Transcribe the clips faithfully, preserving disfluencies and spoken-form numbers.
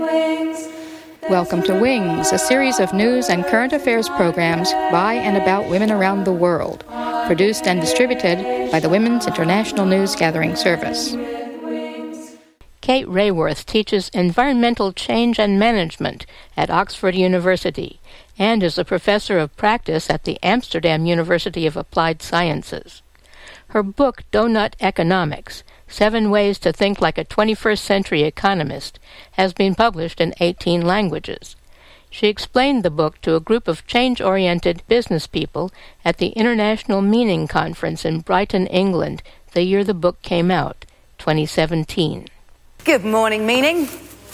Welcome to Wings, a series of news and current affairs programs by and about women around the world, produced and distributed by the Women's International News Gathering Service. Kate Raworth teaches environmental change and management at Oxford University and is a professor of practice at the Amsterdam University of Applied Sciences. Her book, Donut Economics, Seven Ways to Think Like a twenty-first Century Economist, has been published in eighteen languages. She explained the book to a group of change-oriented business people at the International Meaning Conference in Brighton, England, the year the book came out, twenty seventeen. Good morning, Meaning.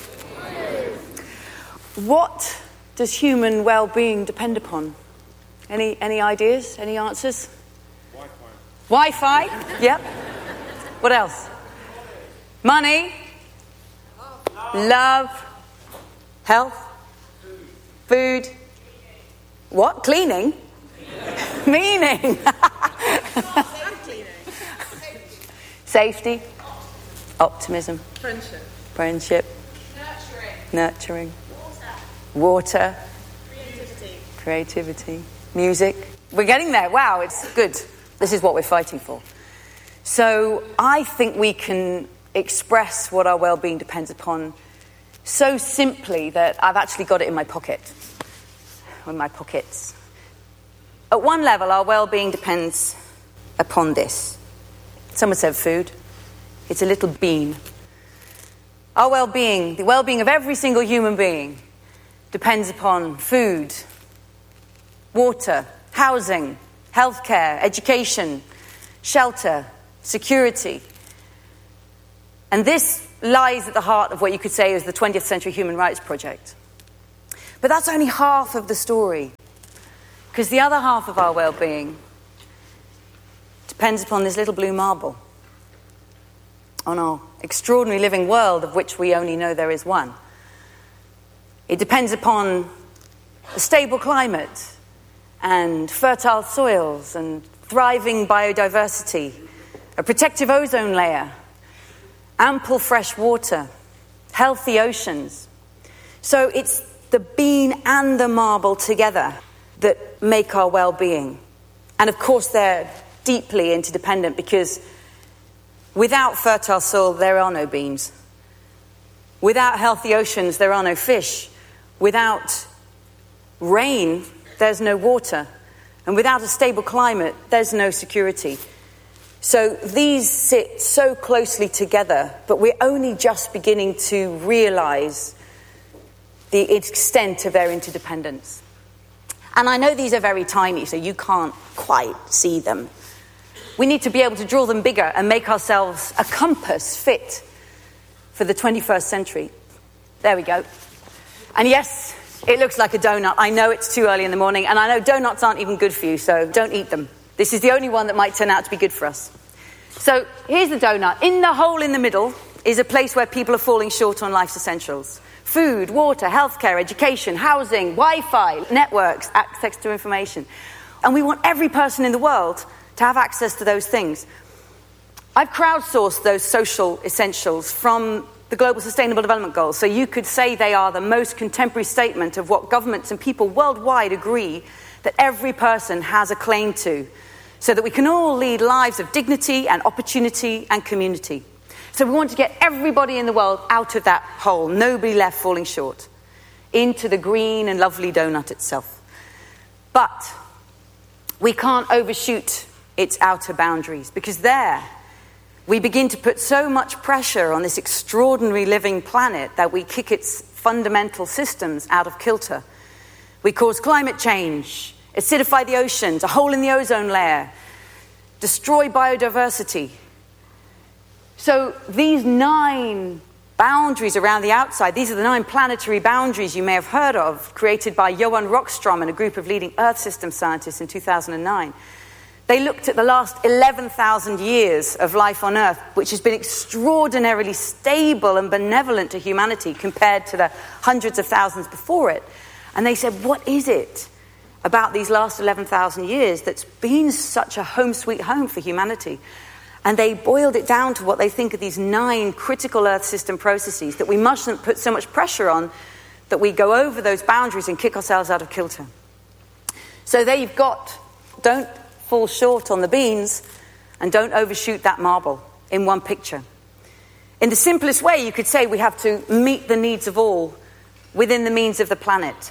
What does human well-being depend upon? Any any ideas? Any answers? Wi-Fi. Wi-Fi? Yep. What else? Money. Love. Love. Health. Food. Food. What? Cleaning? Meaning. Safety. Optimism. Friendship. Friendship. Nurturing. Nurturing. Water. Water. Creativity. Creativity. Music. We're getting there. Wow, it's good. This is what we're fighting for. So I think we can express what our well-being depends upon so simply that I've actually got it in my pocket. In my pockets. At one level, our well-being depends upon this. Someone said food. It's a little bean. Our well-being, the well-being of every single human being, depends upon food, water, housing, healthcare, education, shelter, security. And this lies at the heart of what you could say is the twentieth Century Human Rights Project. But that's only half of the story, because the other half of our well-being depends upon this little blue marble, on our extraordinary living world of which we only know there is one. It depends upon a stable climate and fertile soils and thriving biodiversity, a protective ozone layer, ample fresh water, healthy oceans. So it's the bean and the marble together that make our well-being. And of course they're deeply interdependent, because without fertile soil, there are no beans. Without healthy oceans, there are no fish. Without rain, there's no water. And without a stable climate, there's no security. So these sit so closely together, but we're only just beginning to realize the extent of their interdependence. And I know these are very tiny, so you can't quite see them. We need to be able to draw them bigger and make ourselves a compass fit for the twenty-first century. There we go. And yes, it looks like a donut. I know it's too early in the morning, and I know donuts aren't even good for you, so don't eat them. This is the only one that might turn out to be good for us. So here's the donut. In the hole in the middle is a place where people are falling short on life's essentials. Food, water, healthcare, education, housing, Wi-Fi, networks, access to information. And we want every person in the world to have access to those things. I've crowdsourced those social essentials from the Global Sustainable Development Goals. So you could say they are the most contemporary statement of what governments and people worldwide agree that every person has a claim to, so that we can all lead lives of dignity and opportunity and community. So we want to get everybody in the world out of that hole, nobody left falling short, into the green and lovely donut itself. But we can't overshoot its outer boundaries, because there we begin to put so much pressure on this extraordinary living planet that we kick its fundamental systems out of kilter. We cause climate change, acidify the oceans, a hole in the ozone layer, destroy biodiversity. So these nine boundaries around the outside, these are the nine planetary boundaries you may have heard of, created by Johan Rockström and a group of leading Earth system scientists in two thousand nine. They looked at the last eleven thousand years of life on Earth, which has been extraordinarily stable and benevolent to humanity compared to the hundreds of thousands before it. And they said, what is it about these last eleven thousand years that's been such a home sweet home for humanity? And they boiled it down to what they think are these nine critical Earth system processes that we mustn't put so much pressure on that we go over those boundaries and kick ourselves out of kilter. So there you've got, don't fall short on the beans and don't overshoot that marble in one picture. In the simplest way, you could say we have to meet the needs of all within the means of the planet.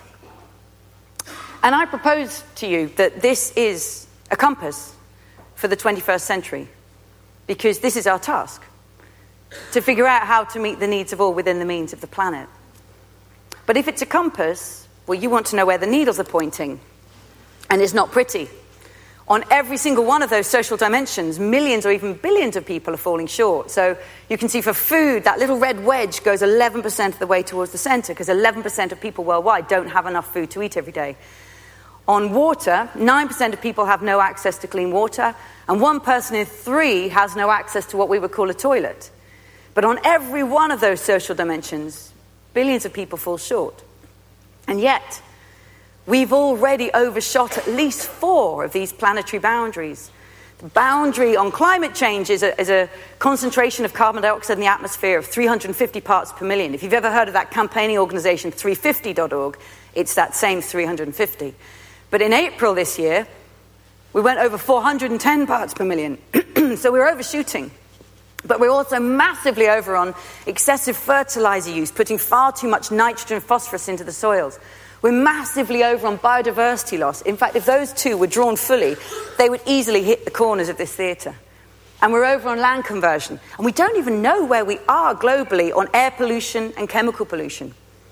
And I propose to you that this is a compass for the twenty-first century, because this is our task, to figure out how to meet the needs of all within the means of the planet. But if it's a compass, well, you want to know where the needles are pointing, and it's not pretty. On every single one of those social dimensions, millions or even billions of people are falling short. So you can see for food, that little red wedge goes eleven percent of the way towards the center, because eleven percent of people worldwide don't have enough food to eat every day. On water, nine percent of people have no access to clean water, and one person in three has no access to what we would call a toilet. But on every one of those social dimensions, billions of people fall short. And yet, we've already overshot at least four of these planetary boundaries. The boundary on climate change is a, is a concentration of carbon dioxide in the atmosphere of three hundred fifty parts per million. If you've ever heard of that campaigning organization, three fifty dot org, it's that same three hundred fifty. But in April this year, we went over four hundred ten parts per million. So we're overshooting. But we're also massively over on excessive fertilizer use, putting far too much nitrogen and phosphorus into the soils. We're massively over on biodiversity loss. In fact, if those two were drawn fully, they would easily hit the corners of this theatre. And we're over on land conversion. And we don't even know where we are globally on air pollution and chemical pollution.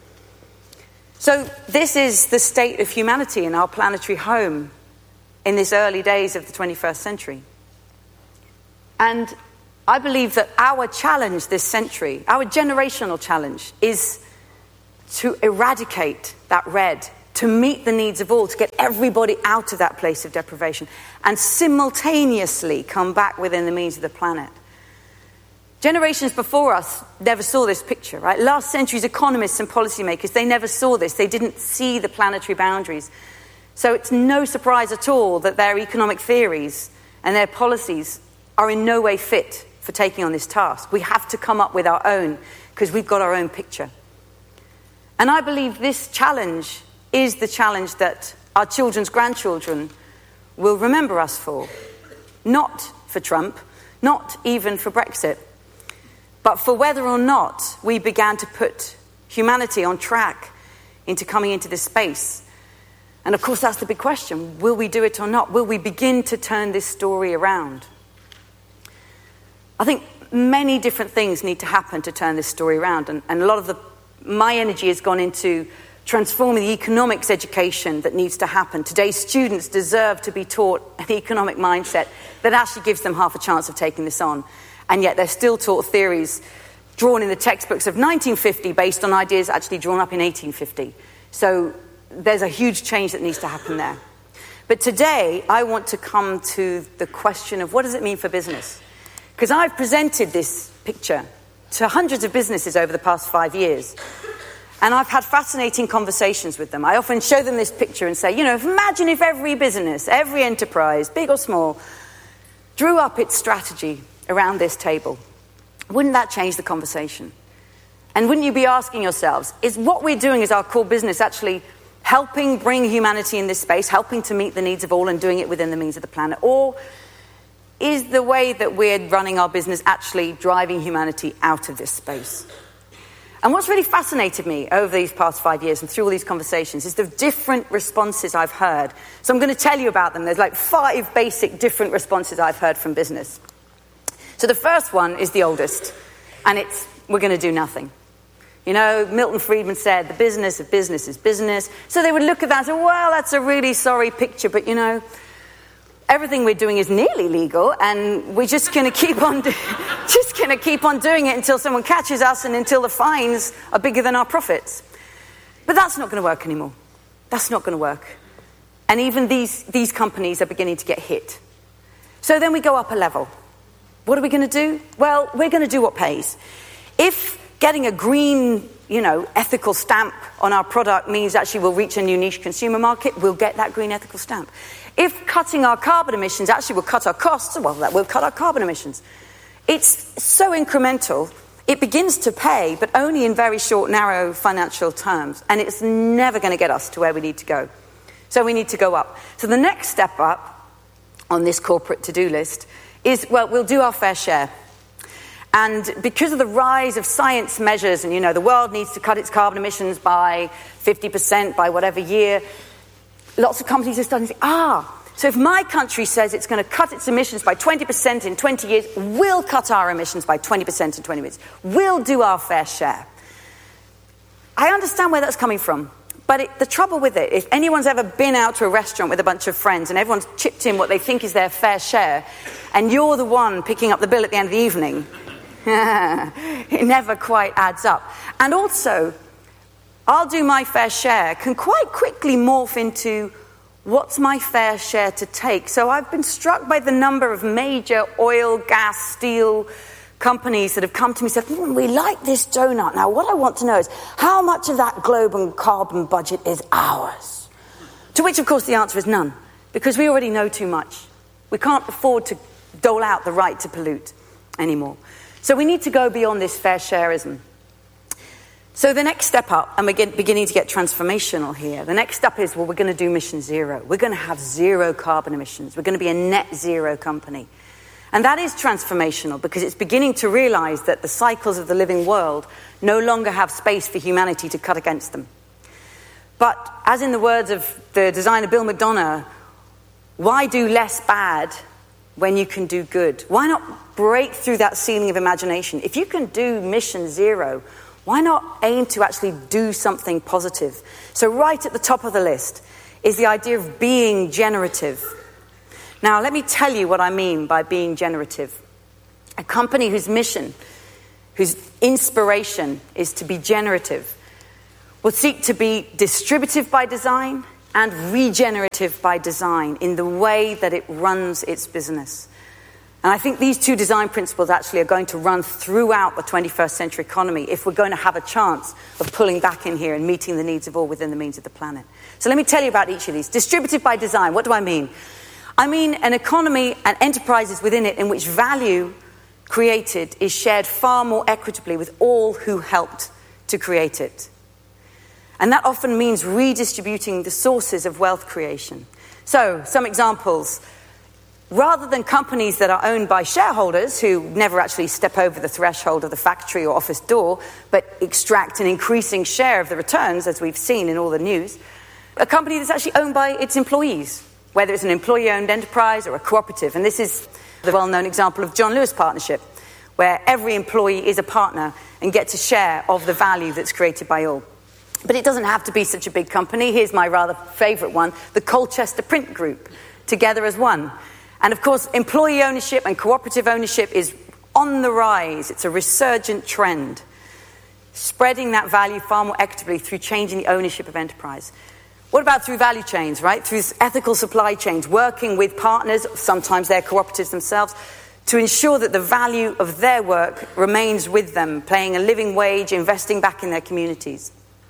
So this is the state of humanity in our planetary home in these early days of the twenty-first century. And I believe that our challenge this century, our generational challenge, is to eradicate that red, to meet the needs of all, to get everybody out of that place of deprivation, and simultaneously come back within the means of the planet. Generations before us never saw this picture, right? Last century's economists and policymakers, they never saw this. They didn't see the planetary boundaries. So it's no surprise at all that their economic theories and their policies are in no way fit for taking on this task. We have to come up with our own, because we've got our own picture. And I believe this challenge is the challenge that our children's grandchildren will remember us for. Not for Trump, not even for Brexit, but for whether or not we began to put humanity on track into coming into this space. And of course, that's the big question. Will we do it or not? Will we begin to turn this story around? I think many different things need to happen to turn this story around. And, and a lot of the, my energy has gone into transforming the economics education that needs to happen. Today's students deserve to be taught an economic mindset that actually gives them half a chance of taking this on. And yet they're still taught theories drawn in the textbooks of nineteen fifty based on ideas actually drawn up in eighteen fifty. So there's a huge change that needs to happen there. But today, I want to come to the question of what does it mean for business? Because I've presented this picture to hundreds of businesses over the past five years. And I've had fascinating conversations with them. I often show them this picture and say, you know, imagine if every business, every enterprise, big or small, drew up its strategy around this table. Wouldn't that change the conversation? And wouldn't you be asking yourselves, is what we're doing as our core business actually helping bring humanity in this space, helping to meet the needs of all and doing it within the means of the planet? Or is the way that we're running our business actually driving humanity out of this space? And what's really fascinated me over these past five years and through all these conversations is the different responses I've heard. So I'm going to tell you about them. There's like five basic different responses I've heard from business. So the first one is the oldest, and it's, we're going to do nothing. You know, Milton Friedman said, the business of business is business. So they would look at that and say, well, that's a really sorry picture, but you know, everything we're doing is nearly legal, and we're just going to keep on, do- just going to keep on doing it until someone catches us and until the fines are bigger than our profits. But that's not going to work anymore. That's not going to work. And even these, these companies are beginning to get hit. So then we go up a level. What are we going to do? Well, we're going to do what pays. If getting a green you know, ethical stamp on our product means actually we'll reach a new niche consumer market, we'll get that green ethical stamp. If cutting our carbon emissions actually will cut our costs, well, that will cut our carbon emissions. It's so incremental, it begins to pay, but only in very short, narrow financial terms. And it's never going to get us to where we need to go. So we need to go up. So the next step up on this corporate to-do list is, well, we'll do our fair share. And because of the rise of science measures, and, you know, the world needs to cut its carbon emissions by fifty percent by whatever year, lots of companies are starting to think, ah, so if my country says it's going to cut its emissions by twenty percent in twenty years, we'll cut our emissions by twenty percent in twenty years. We'll do our fair share. I understand where that's coming from. But it, the trouble with it, if anyone's ever been out to a restaurant with a bunch of friends and everyone's chipped in what they think is their fair share, and you're the one picking up the bill at the end of the evening, it never quite adds up. And also, I'll do my fair share can quite quickly morph into what's my fair share to take. So I've been struck by the number of major oil, gas, steel companies that have come to me and said, mm, we like this donut. Now what I want to know is how much of that global carbon budget is ours? To which, of course, the answer is none, because we already know too much. We can't afford to dole out the right to pollute anymore. So we need to go beyond this fair shareism. So the next step up, and we're get, beginning to get transformational here, the next step is, well, we're going to do mission zero. We're going to have zero carbon emissions. We're going to be a net zero company. And that is transformational because it's beginning to realize that the cycles of the living world no longer have space for humanity to cut against them. But as in the words of the designer Bill McDonough, why do less bad when you can do good? Why not break through that ceiling of imagination? If you can do mission zero, why not aim to actually do something positive? So right at the top of the list is the idea of being generative. Now, let me tell you what I mean by being generative. A company whose mission, whose inspiration is to be generative, will seek to be distributive by design and regenerative by design in the way that it runs its business. And I think these two design principles actually are going to run throughout the twenty-first century economy if we're going to have a chance of pulling back in here and meeting the needs of all within the means of the planet. So let me tell you about each of these. Distributive by design, what do I mean? I mean an economy and enterprises within it in which value created is shared far more equitably with all who helped to create it. And that often means redistributing the sources of wealth creation. So, some examples. Rather than companies that are owned by shareholders who never actually step over the threshold of the factory or office door, but extract an increasing share of the returns, as we've seen in all the news, a company that's actually owned by its employees, whether it's an employee-owned enterprise or a cooperative. And this is the well-known example of John Lewis Partnership, where every employee is a partner and gets a share of the value that's created by all. But it doesn't have to be such a big company. Here's my rather favourite one, the Colchester Print Group, together as one. And of course, employee ownership and cooperative ownership is on the rise. It's a resurgent trend, spreading that value far more equitably through changing the ownership of enterprise. What about through value chains, right? Through ethical supply chains, working with partners, sometimes they're cooperatives themselves, to ensure that the value of their work remains with them, paying a living wage, investing back in their communities.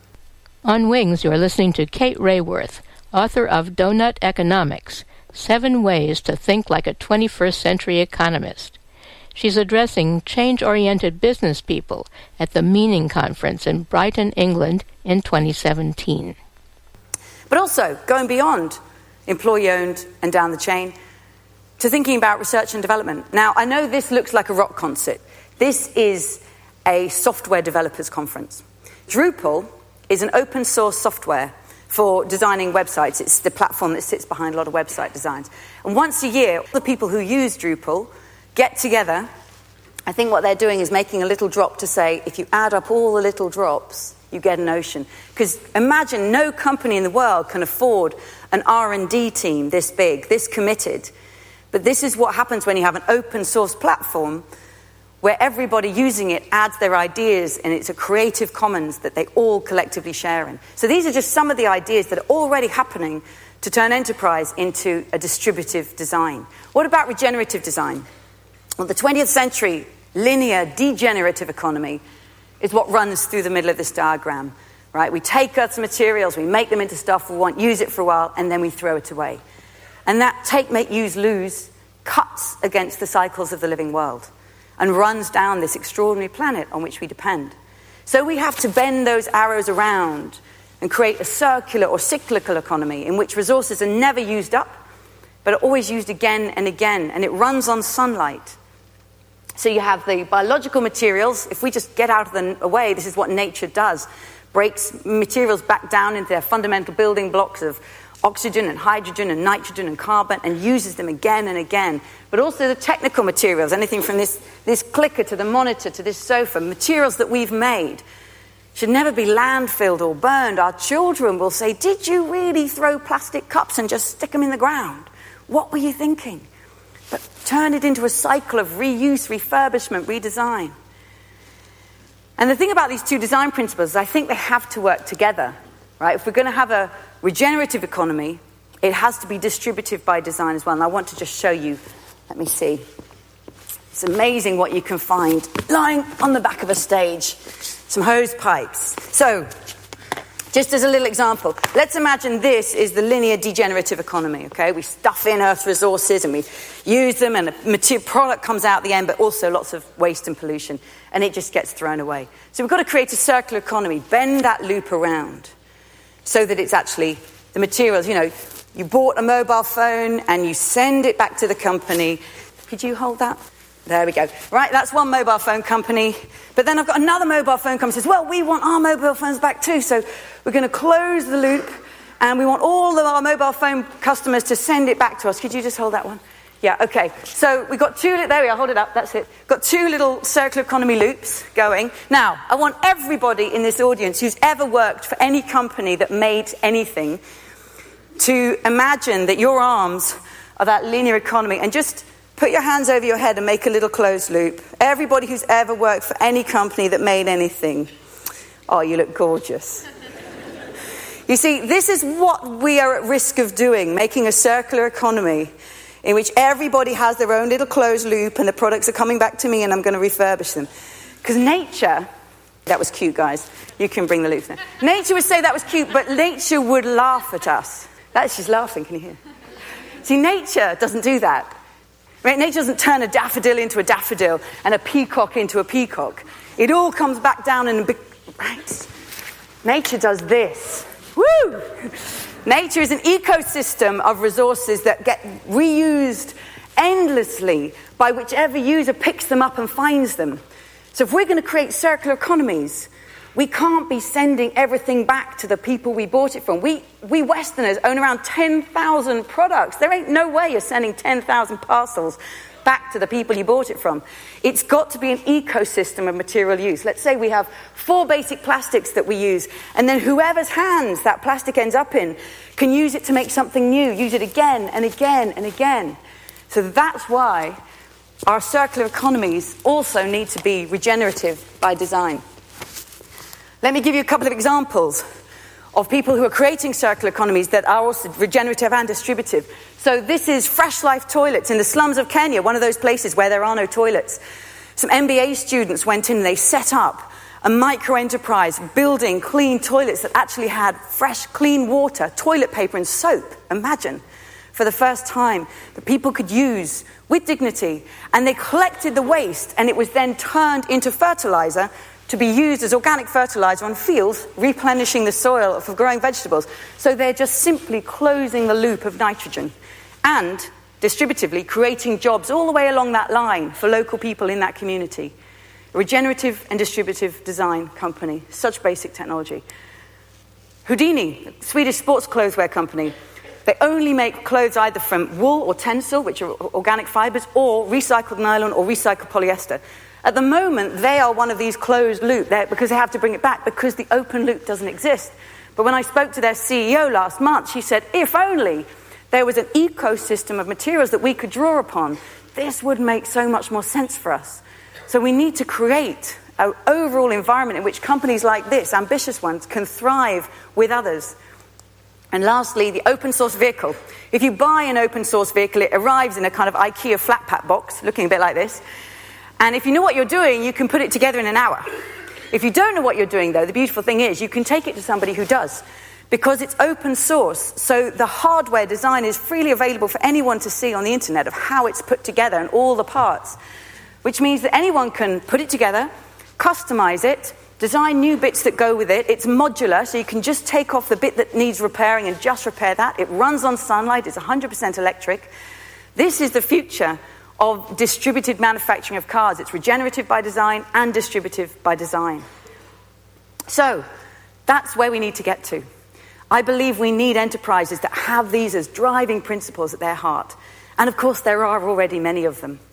On Wings, you're listening to Kate Raworth, author of Donut Economics, Seven Ways to Think Like a twenty-first Century Economist. She's addressing change-oriented business people at the Meaning Conference in Brighton, England in twenty seventeen. But also, going beyond employee-owned and down the chain, to thinking about research and development. Now, I know this looks like a rock concert. This is a software developers conference. Drupal is an open-source software for designing websites. It's the platform that sits behind a lot of website designs. And once a year, the people who use Drupal get together. I think what they're doing is making a little drop to say, if you add up all the little drops, you get an ocean. Because imagine no company in the world can afford an R and D team this big, this committed. But this is what happens when you have an open source platform where everybody using it adds their ideas, and it's a creative commons that they all collectively share in. So these are just some of the ideas that are already happening to turn enterprise into a distributive design. What about regenerative design? Well, the twentieth century linear degenerative economy is what runs through the middle of this diagram, right? We take Earth's materials, we make them into stuff we want, use it for a while, and then we throw it away. And that take, make, use, lose cuts against the cycles of the living world and runs down this extraordinary planet on which we depend. So we have to bend those arrows around and create a circular or cyclical economy in which resources are never used up, but are always used again and again, and it runs on sunlight. So you have the biological materials. If we just get out of the way, this is what nature does. Breaks materials back down into their fundamental building blocks of oxygen and hydrogen and nitrogen and carbon and uses them again and again. But also the technical materials, anything from this, this clicker to the monitor to this sofa, materials that we've made should never be landfilled or burned. Our children will say, did you really throw plastic cups and just stick them in the ground? What were you thinking? But turn it into a cycle of reuse, refurbishment, redesign. And the thing about these two design principles is I think they have to work together, right? If we're going to have a regenerative economy, it has to be distributive by design as well. And I want to just show you, let me see. It's amazing what you can find lying on the back of a stage. Some hose pipes. So, just as a little example, let's imagine this is the linear degenerative economy, okay? We stuff in Earth's resources and we use them and a material product comes out at the end, but also lots of waste and pollution, and it just gets thrown away. So we've got to create a circular economy, bend that loop around so that it's actually the materials. You know, you bought a mobile phone and you send it back to the company. Could you hold that? There we go. Right, that's one mobile phone company. But then I've got another mobile phone company that says, well, we want our mobile phones back too. So we're going to close the loop and we want all of our mobile phone customers to send it back to us. Could you just hold that one? Yeah, okay. So we've got two, there we are, hold it up, that's it. Got two little circular economy loops going. Now, I want everybody in this audience who's ever worked for any company that made anything to imagine that your arms are that linear economy and just put your hands over your head and make a little closed loop. Everybody who's ever worked for any company that made anything. Oh, you look gorgeous. You see, this is what we are at risk of doing, making a circular economy in which everybody has their own little closed loop and the products are coming back to me and I'm going to refurbish them. Because nature, that was cute, guys. You can bring the loops now. Nature would say that was cute, but nature would laugh at us. That's she's laughing, can you hear? See, nature doesn't do that. Right? Nature doesn't turn a daffodil into a daffodil and a peacock into a peacock. It all comes back down and... Be- right? Nature does this. Woo! Nature is an ecosystem of resources that get reused endlessly by whichever user picks them up and finds them. So if we're going to create circular economies, we can't be sending everything back to the people we bought it from. We we Westerners own around ten thousand products. There ain't no way you're sending ten thousand parcels back to the people you bought it from. It's got to be an ecosystem of material use. Let's say we have four basic plastics that we use, and then whoever's hands that plastic ends up in can use it to make something new, use it again and again and again. So that's why our circular economies also need to be regenerative by design. Let me give you a couple of examples of people who are creating circular economies that are also regenerative and distributive. So this is Fresh Life Toilets in the slums of Kenya, one of those places where there are no toilets. Some M B A students went in and they set up a micro-enterprise building clean toilets that actually had fresh, clean water, toilet paper and soap. Imagine, for the first time, that people could use with dignity. And they collected the waste and it was then turned into fertilizer to be used as organic fertilizer on fields, replenishing the soil for growing vegetables. So they're just simply closing the loop of nitrogen and distributively creating jobs all the way along that line for local people in that community. A regenerative and distributive design company. Such basic technology. Houdini, Swedish sports clotheswear company. They only make clothes either from wool or tencel, which are organic fibers, or recycled nylon or recycled polyester. At the moment, they are one of these closed loop there because they have to bring it back because the open loop doesn't exist. But when I spoke to their C E O last month, she said, if only there was an ecosystem of materials that we could draw upon, this would make so much more sense for us. So we need to create an overall environment in which companies like this, ambitious ones, can thrive with others. And lastly, the open source vehicle. If you buy an open source vehicle, it arrives in a kind of IKEA flat pack box, looking a bit like this. And if you know what you're doing, you can put it together in an hour. If you don't know what you're doing, though, the beautiful thing is you can take it to somebody who does, because it's open source. So the hardware design is freely available for anyone to see on the internet of how it's put together and all the parts, which means that anyone can put it together, customize it, design new bits that go with it. It's modular, so you can just take off the bit that needs repairing and just repair that. It runs on sunlight. It's one hundred percent electric. This is the future of distributed manufacturing of cars. It's regenerative by design and distributive by design. So that's where we need to get to. I believe we need enterprises that have these as driving principles at their heart. And of course, there are already many of them.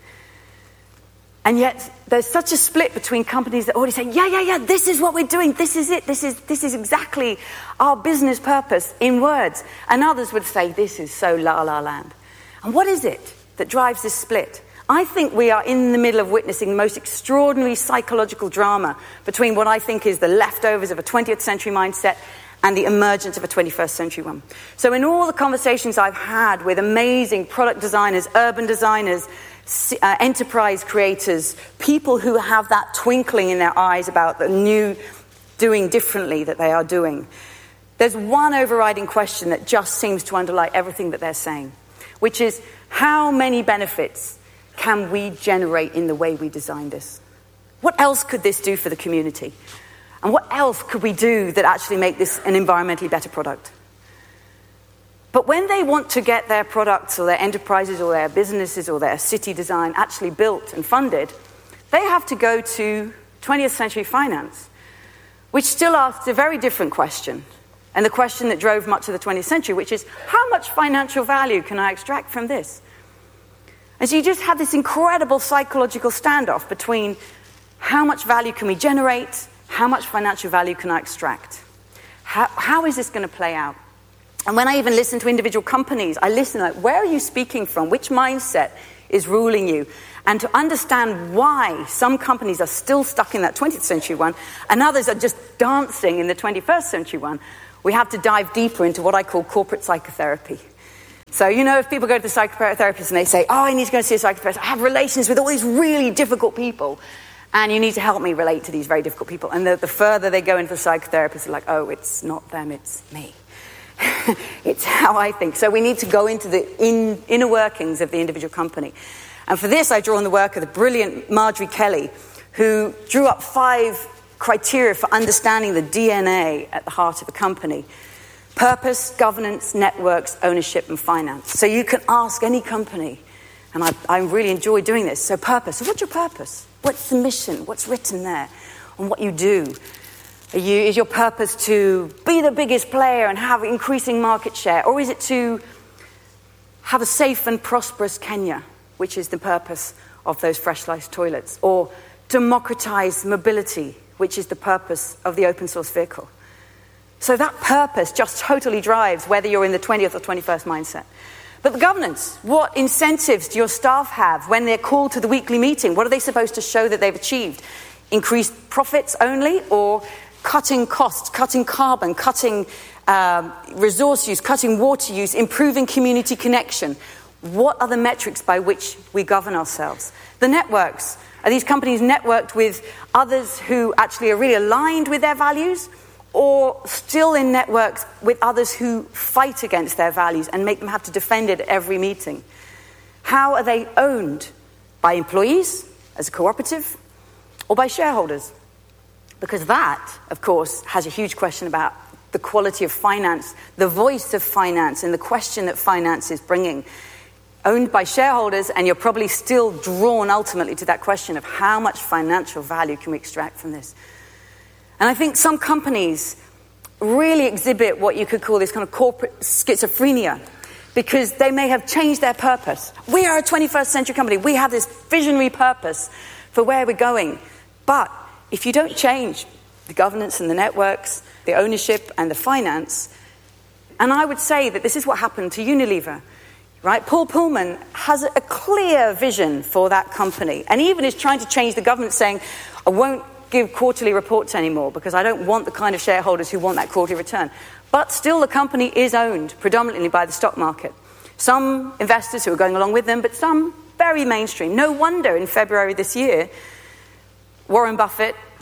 And yet, there's such a split between companies that already say, yeah, yeah, yeah, this is what we're doing, this is it, this is, this is exactly our business purpose in words. And others would say, this is so la-la land. And what is it that drives this split? I think we are in the middle of witnessing the most extraordinary psychological drama between what I think is the leftovers of a twentieth century mindset and the emergence of a twenty-first century one. So in all the conversations I've had with amazing product designers, urban designers, uh, enterprise creators, people who have that twinkling in their eyes about the new doing differently that they are doing, there's one overriding question that just seems to underlie everything that they're saying, which is, how many benefits can we generate in the way we design this? What else could this do for the community? And what else could we do that actually make this an environmentally better product? But when they want to get their products or their enterprises or their businesses or their city design actually built and funded, they have to go to twentieth century finance, which still asks a very different question, and the question that drove much of the twentieth century, which is, how much financial value can I extract from this? And so you just have this incredible psychological standoff between how much value can we generate, how much financial value can I extract? How, how is this going to play out? And when I even listen to individual companies, I listen like, where are you speaking from? Which mindset is ruling you? And to understand why some companies are still stuck in that twentieth century one and others are just dancing in the twenty-first century one, we have to dive deeper into what I call corporate psychotherapy. So, you know, if people go to the psychotherapist and they say, oh, I need to go see a psychotherapist, I have relations with all these really difficult people, and you need to help me relate to these very difficult people. And the, the further they go into the psychotherapist, they're like, oh, it's not them, it's me. It's how I think. So we need to go into the in, inner workings of the individual company. And for this, I draw on the work of the brilliant Marjorie Kelly, who drew up five criteria for understanding the D N A at the heart of a company. Purpose, governance, networks, ownership, and finance. So you can ask any company, and I, I really enjoy doing this. So purpose. So what's your purpose? What's the mission? What's written there on what you do? Are you, is your purpose to be the biggest player and have increasing market share? Or is it to have a safe and prosperous Kenya, which is the purpose of those fresh sliced toilets? Or democratize mobility, which is the purpose of the open source vehicle? So that purpose just totally drives whether you're in the twentieth or twenty-first mindset. But the governance, what incentives do your staff have when they're called to the weekly meeting? What are they supposed to show that they've achieved? Increased profits only, or cutting costs, cutting carbon, cutting um, resource use, cutting water use, improving community connection? What are the metrics by which we govern ourselves? The networks. Are these companies networked with others who actually are really aligned with their values, or still in networks with others who fight against their values and make them have to defend it at every meeting? How are they owned? By employees, as a cooperative, or by shareholders? Because that, of course, has a huge question about the quality of finance, the voice of finance, and the question that finance is bringing. Owned by shareholders, and you're probably still drawn ultimately to that question of how much financial value can we extract from this? And I think some companies really exhibit what you could call this kind of corporate schizophrenia, because they may have changed their purpose. We are a twenty-first century company. We have this visionary purpose for where we're going. But if you don't change the governance and the networks, the ownership and the finance, and I would say that this is what happened to Unilever, right? Paul Pullman has a clear vision for that company, and even is trying to change the governance, saying, I won't give quarterly reports anymore because I don't want the kind of shareholders who want that quarterly return. But still the company is owned predominantly by the stock market. Some investors who are going along with them, but some very mainstream. No wonder in February this year, Warren Buffett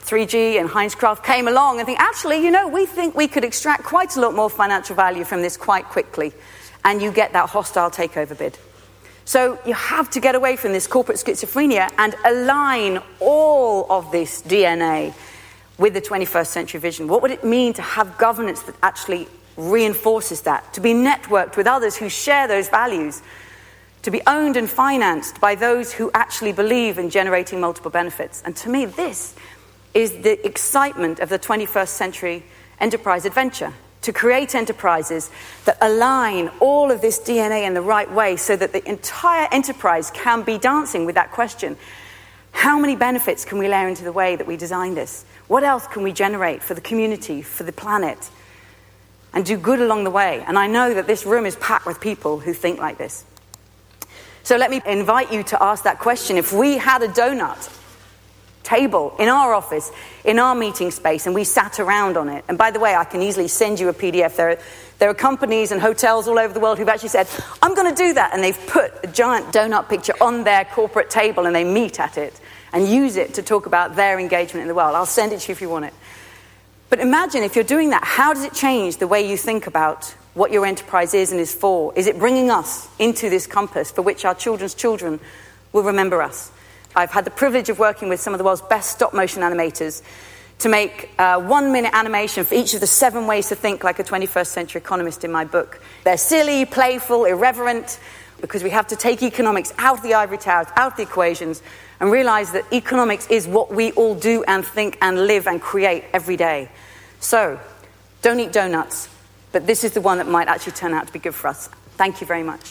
three G and Heinz Kraft came along and think, actually, you know, we think we could extract quite a lot more financial value from this quite quickly. And you get that hostile takeover bid. So you have to get away from this corporate schizophrenia and align all of this D N A with the twenty-first century vision. What would it mean to have governance that actually reinforces that, to be networked with others who share those values, to be owned and financed by those who actually believe in generating multiple benefits? And to me, this is the excitement of the twenty-first century enterprise adventure, to create enterprises that align all of this D N A in the right way so that the entire enterprise can be dancing with that question. How many benefits can we layer into the way that we design this? What else can we generate for the community, for the planet, and do good along the way? And I know that this room is packed with people who think like this. So let me invite you to ask that question. If we had a donut table in our office, in our meeting space, and we sat around on it, and by the way, I can easily send you a P D F. There are, there are companies and hotels all over the world who've actually said, I'm going to do that, and they've put a giant donut picture on their corporate table, and they meet at it and use it to talk about their engagement in the world. I'll send it to you if you want it. But imagine if you're doing that, how does it change the way you think about what your enterprise is and is for? Is it bringing us into this compass for which our children's children will remember us? I've had the privilege of working with some of the world's best stop-motion animators to make uh, one-minute animation for each of the seven ways to think like a twenty-first century economist in my book. They're silly, playful, irreverent, because we have to take economics out of the ivory towers, out of the equations, and realize that economics is what we all do and think and live and create every day. So, don't eat donuts, but this is the one that might actually turn out to be good for us. Thank you very much.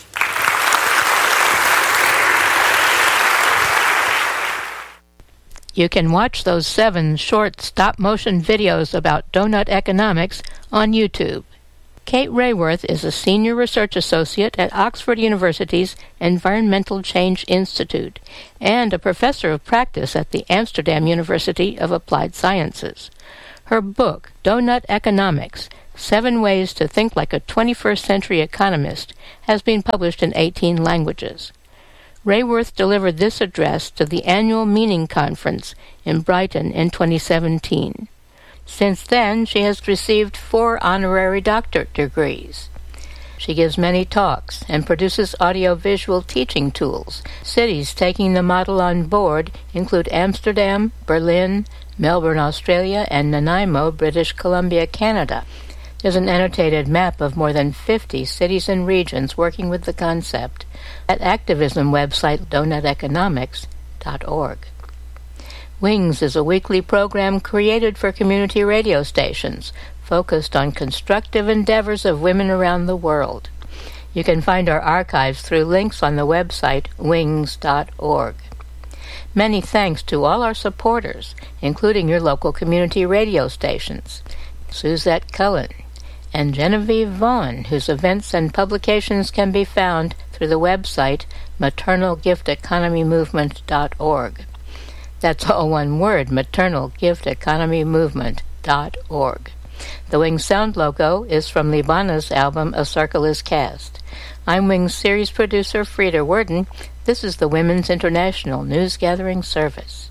You can watch those seven short stop-motion videos about donut economics on YouTube. Kate Raworth is a senior research associate at Oxford University's Environmental Change Institute and a professor of practice at the Amsterdam University of Applied Sciences. Her book, Donut Economics, Seven Ways to Think Like a twenty-first Century Economist, has been published in eighteen languages. Raworth delivered this address to the annual Meaning Conference in Brighton in twenty seventeen. Since then, she has received four honorary doctorate degrees. She gives many talks and produces audio-visual teaching tools. Cities taking the model on board include Amsterdam, Berlin, Melbourne, Australia, and Nanaimo, British Columbia, Canada. There's an annotated map of more than fifty cities and regions working with the concept at activism website donut economics dot org. Wings is a weekly program created for community radio stations, focused on constructive endeavors of women around the world. You can find our archives through links on the website wings dot org. Many thanks to all our supporters, including your local community radio stations, Suzette Cullen, and Genevieve Vaughn, whose events and publications can be found through the website maternal gift economy movement dot org. That's all one word, maternal gift economy movement dot org. The Wings sound logo is from Libana's album A Circle is Cast. I'm Wings series producer Frida Worden. This is the Women's International News Gathering Service.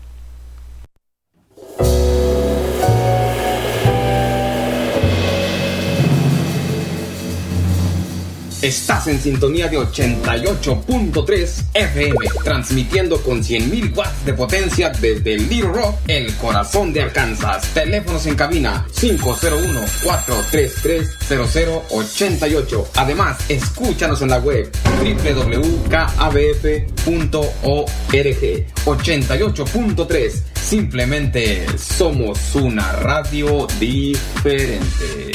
Estás en sintonía de ochenta y ocho punto tres F M, transmitiendo con cien mil watts de potencia desde Little Rock, el corazón de Arkansas. Teléfonos en cabina cinco cero uno, cuatro tres tres, cero cero ocho ocho. Además, escúchanos en la web doble u doble u doble u punto k a b f punto org. ochenta y ocho punto tres. Simplemente somos una radio diferente.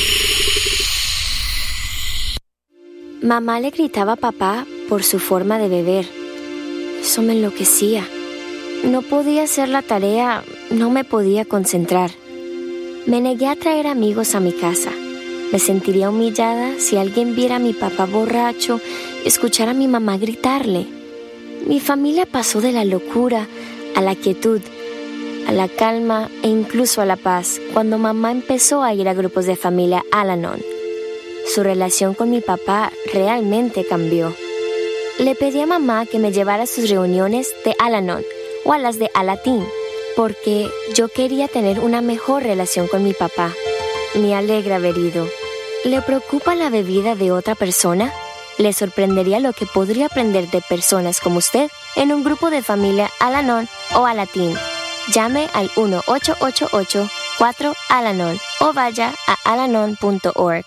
Mamá le gritaba a papá por su forma de beber. Eso me enloquecía. No podía hacer la tarea, no me podía concentrar. Me negué a traer amigos a mi casa. Me sentiría humillada si alguien viera a mi papá borracho y escuchara a mi mamá gritarle. Mi familia pasó de la locura a la quietud, a la calma e incluso a la paz cuando mamá empezó a ir a grupos de familia Al-Anon. Su relación con mi papá realmente cambió. Le pedí a mamá que me llevara a sus reuniones de Al-Anon o a las de Alatín, porque yo quería tener una mejor relación con mi papá. Me alegra haber ido. ¿Le preocupa la bebida de otra persona? Le sorprendería lo que podría aprender de personas como usted en un grupo de familia Al-Anon o Alatín. Llame al uno ocho ocho ocho cuatro Al-Anon o vaya a alanon punto org.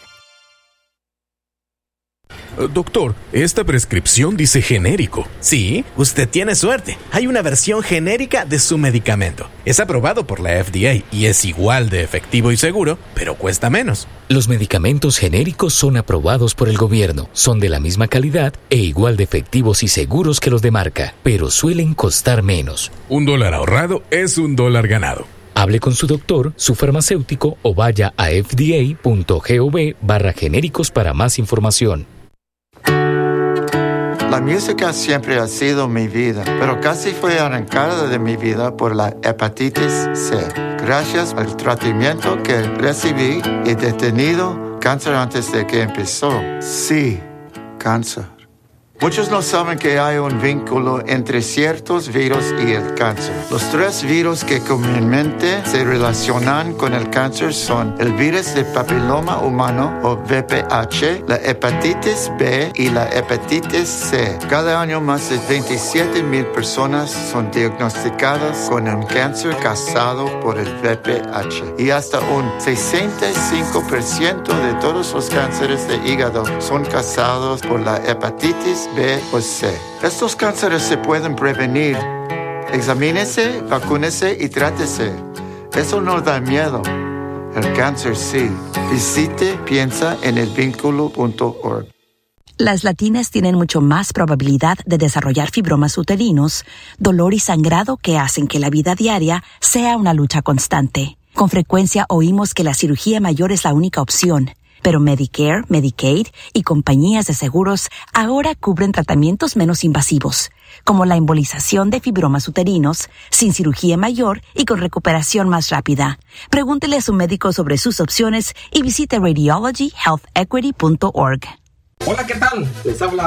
Doctor, esta prescripción dice genérico. Sí, usted tiene suerte. Hay una versión genérica de su medicamento. Es aprobado por la F D A y es igual de efectivo y seguro, pero cuesta menos. Los medicamentos genéricos son aprobados por el gobierno, son de la misma calidad e igual de efectivos y seguros que los de marca, pero suelen costar menos. Un dólar ahorrado es un dólar ganado. Hable con su doctor, su farmacéutico o vaya a f d a punto gov barra genéricos para más información. La música siempre ha sido mi vida, pero casi fue arrancada de mi vida por la hepatitis C. Gracias al tratamiento que recibí, he detenido cáncer antes de que empezó. Sí, cáncer. Muchos no saben que hay un vínculo entre ciertos virus y el cáncer. Los tres virus que comúnmente se relacionan con el cáncer son el virus del papiloma humano o V P H, la hepatitis B y la hepatitis C. Cada año más de veintisiete mil personas son diagnosticadas con un cáncer causado por el V P H y hasta un sesenta y cinco por ciento de todos los cánceres de hígado son causados por la hepatitis B o C. Estos cánceres se pueden prevenir. Examínese, vacúnese y trátese. Eso no da miedo. El cáncer sí. Visite piensa en el vínculo punto org. Las latinas tienen mucho más probabilidad de desarrollar fibromas uterinos, dolor y sangrado que hacen que la vida diaria sea una lucha constante. Con frecuencia oímos que la cirugía mayor es la única opción. Pero Medicare, Medicaid y compañías de seguros ahora cubren tratamientos menos invasivos, como la embolización de fibromas uterinos, sin cirugía mayor y con recuperación más rápida. Pregúntele a su médico sobre sus opciones y visite radiology health equity punto org. Hola, ¿qué tal? Les habla